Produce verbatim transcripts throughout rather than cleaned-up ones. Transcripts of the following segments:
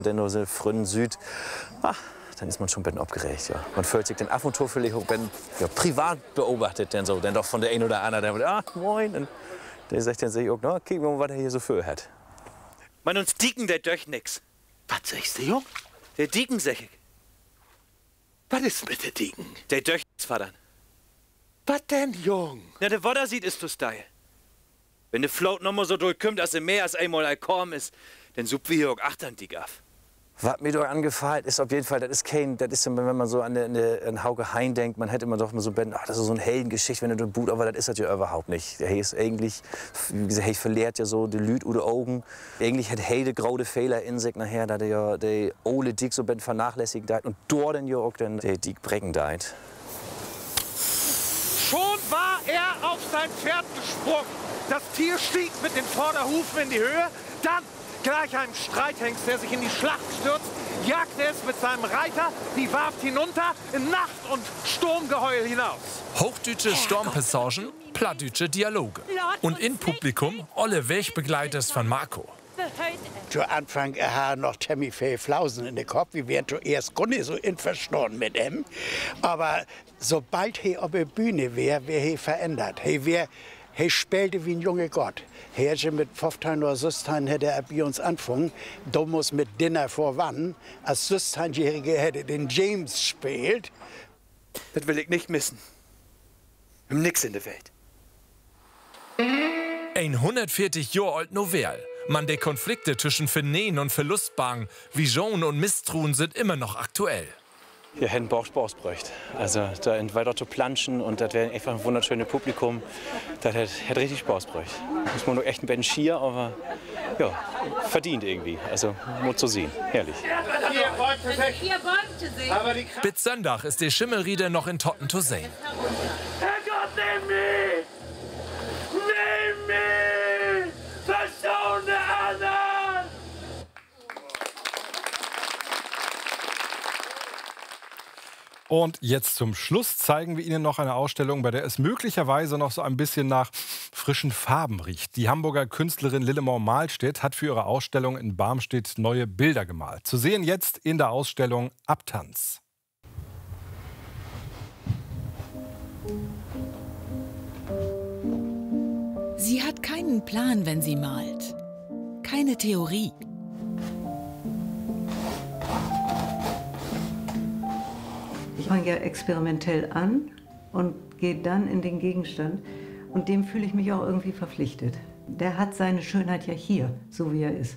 Denn nur so Fründen Süd, ah, dann ist man schon ein bisschen abgeregt, ja. Man fühlt sich den ab und zu vielleicht auch ja, privat beobachtet, denn so, denn doch von der einen oder anderen, der ah, moin, und der sagt dann sich auch, na, guck mal, was er hier so für hat. Man, uns Dieken, der döch nix. Was sagst du, Jung? Der Dieken, sag ich. Was ist mit der Dieken? Der döch vadern. Was denn, Jung? Na, der Wodder sieht, ist du steil. Wenn der Float noch mal so durchkommt, dass er mehr als einmal ein Korn ist, dann sucht wir hier auch achtern die Gaff. Was mir doch angefallen ist, auf jeden Fall, das ist kein, das ist, wenn man so an, eine, an Hauke Hein denkt, man hätte immer doch mal so, ach, das ist so eine Heldengeschichte, wenn du den Boot, aber das ist das ja überhaupt nicht. Der ist eigentlich, wie gesagt, er verliert ja so die Lüd oder Augen. Eigentlich hat Heide graude Fehler in sich nachher, da der ja der Ole Dick so vernachlässigt hat und dort dann ja auch dann der Dick Brecken deit. Schon war er auf sein Pferd gesprungen. Das Tier stieg mit den Vorderhufen in die Höhe, dann gleich einem Streithengst, der sich in die Schlacht stürzt, jagte es mit seinem Reiter die Warft hinunter in Nacht- und Sturmgeheul hinaus. Hochdeutsche Sturmpassagen, plattdeutsche Dialoge. Und in Publikum alle Wegbegleiters von Marco. Zu Anfang er noch ziemlich viel Flausen in den Kopf. Wir wären zuerst gar nicht so einverstanden mit ihm. Aber sobald er auf der Bühne wäre, wäre er verändert. Er wär, Er spielte wie ein junger Gott. Er hätte mit fünfzehn oder sechzehn hätte er bei uns angefangen. Da muss mit Dinner vor wann. Als sechzehnjähriger hätte den James gespielt. Das will ich nicht missen. Wir haben nix in der Welt. Ein hundertvierzig Jahre alt Novell. Man, die Konflikte zwischen Vernehmen und Verlustbang, Vision und Misstrauen sind immer noch aktuell. Wir hätten Bauch Spaß bräucht. Also da weiter zu planschen und das wäre einfach ein wunderschönes Publikum. Das hätte, hätte richtig Spaß bräucht. Muss man nur echt ein bisschen schier, aber ja, verdient irgendwie. Also muss so sehen. Herrlich. Bis Sonntag ist der Schimmelrieder noch in Totten zu sehen. Herrgott, nimm mich! Nimm mich! Verschone anderen! Und jetzt zum Schluss zeigen wir Ihnen noch eine Ausstellung, bei der es möglicherweise noch so ein bisschen nach frischen Farben riecht. Die Hamburger Künstlerin Lillemor Mahlstedt hat für ihre Ausstellung in Barmstedt neue Bilder gemalt. Zu sehen jetzt in der Ausstellung Abtanz. Sie hat keinen Plan, wenn sie malt. Keine Theorie. Ich fange ja experimentell an und gehe dann in den Gegenstand. Und dem fühle ich mich auch irgendwie verpflichtet. Der hat seine Schönheit ja hier, so wie er ist.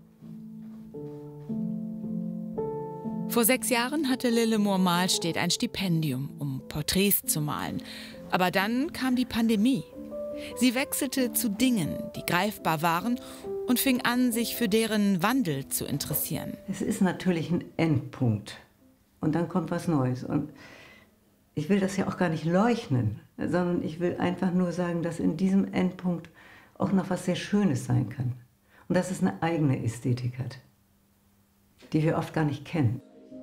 Vor sechs Jahren hatte Lillemor Mahlstedt ein Stipendium, um Porträts zu malen. Aber dann kam die Pandemie. Sie wechselte zu Dingen, die greifbar waren, und fing an, sich für deren Wandel zu interessieren. Es ist natürlich ein Endpunkt. Und dann kommt was Neues. Und ich will das ja auch gar nicht leugnen, sondern ich will einfach nur sagen, dass in diesem Endpunkt auch noch was sehr Schönes sein kann. Und dass es eine eigene Ästhetik hat, die wir oft gar nicht kennen.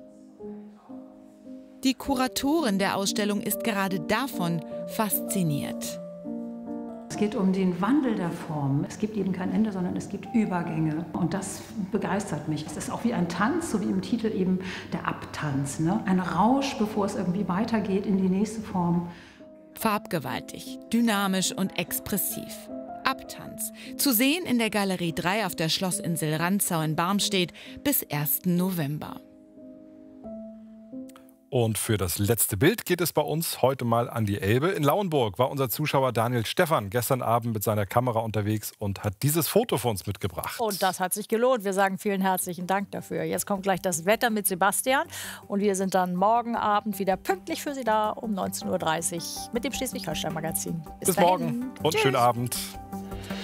Die Kuratorin der Ausstellung ist gerade davon fasziniert. Es geht um den Wandel der Form. Es gibt eben kein Ende, sondern es gibt Übergänge. Und das begeistert mich. Es ist auch wie ein Tanz, so wie im Titel eben der Abtanz. Ne? Ein Rausch, bevor es irgendwie weitergeht in die nächste Form. Farbgewaltig, dynamisch und expressiv. Abtanz. Zu sehen in der Galerie drei auf der Schlossinsel Rantzau in Barmstedt bis ersten November. Und für das letzte Bild geht es bei uns heute mal an die Elbe. In Lauenburg war unser Zuschauer Daniel Stephan gestern Abend mit seiner Kamera unterwegs und hat dieses Foto für uns mitgebracht. Und das hat sich gelohnt. Wir sagen vielen herzlichen Dank dafür. Jetzt kommt gleich das Wetter mit Sebastian. Und wir sind dann morgen Abend wieder pünktlich für Sie da um neunzehn Uhr dreißig mit dem Schleswig-Holstein-Magazin. Bis, Bis morgen und Tschüss. schönen Abend.